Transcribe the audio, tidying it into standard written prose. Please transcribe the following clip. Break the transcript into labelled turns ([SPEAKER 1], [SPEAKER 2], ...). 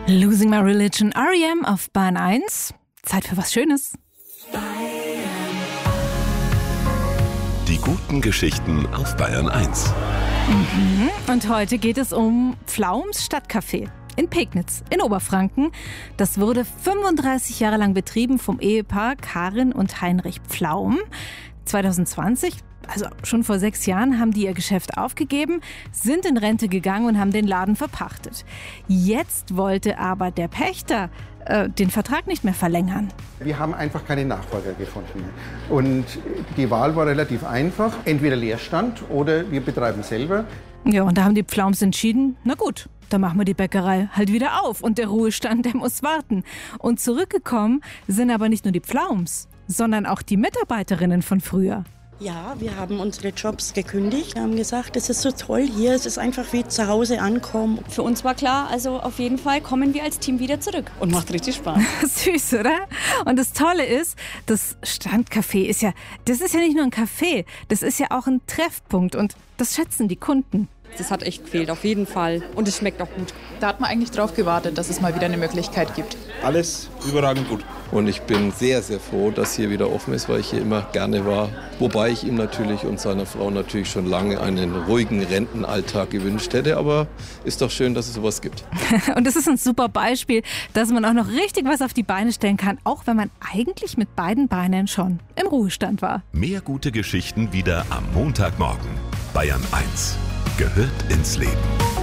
[SPEAKER 1] Losing My Religion, R.E.M. auf Bahn 1. Zeit für was Schönes.
[SPEAKER 2] Die guten Geschichten auf Bayern 1.
[SPEAKER 1] Und heute geht es um Pflaums Stadtcafé in Pegnitz in Oberfranken. Das wurde 35 Jahre lang betrieben vom Ehepaar Karin und Heinrich Pflaum. 2020, also schon vor 6 Jahren, haben die ihr Geschäft aufgegeben, sind in Rente gegangen und haben den Laden verpachtet. Jetzt wollte aber der Pächter den Vertrag nicht mehr verlängern.
[SPEAKER 3] Wir haben einfach keine Nachfolger gefunden. Und die Wahl war relativ einfach. Entweder Leerstand oder wir betreiben selber.
[SPEAKER 1] Ja, und da haben die Pflaums entschieden, na gut, dann machen wir die Bäckerei halt wieder auf. Und der Ruhestand, der muss warten. Und zurückgekommen sind aber nicht nur die Pflaums, sondern auch die Mitarbeiterinnen von früher.
[SPEAKER 4] Ja, wir haben unsere Jobs gekündigt. Wir haben gesagt, es ist so toll hier, es ist einfach wie zu Hause ankommen.
[SPEAKER 5] Für uns war klar, also auf jeden Fall kommen wir als Team wieder zurück. Und macht richtig Spaß.
[SPEAKER 1] Süß, oder? Und das Tolle ist, das Standcafé ist ja nicht nur ein Café, das ist ja auch ein Treffpunkt und das schätzen die Kunden.
[SPEAKER 5] Das hat echt gefehlt, auf jeden Fall. Und es schmeckt auch gut.
[SPEAKER 6] Da hat man eigentlich drauf gewartet, dass es mal wieder eine Möglichkeit gibt.
[SPEAKER 7] Alles überragend gut. Und ich bin sehr, sehr froh, dass hier wieder offen ist, weil ich hier immer gerne war. Wobei ich ihm natürlich und seiner Frau natürlich schon lange einen ruhigen Rentenalltag gewünscht hätte. Aber ist doch schön, dass es sowas gibt.
[SPEAKER 1] Und das ist ein super Beispiel, dass man auch noch richtig was auf die Beine stellen kann, auch wenn man eigentlich mit beiden Beinen schon im Ruhestand war.
[SPEAKER 2] Mehr gute Geschichten wieder am Montagmorgen. Bayern 1 gehört ins Leben.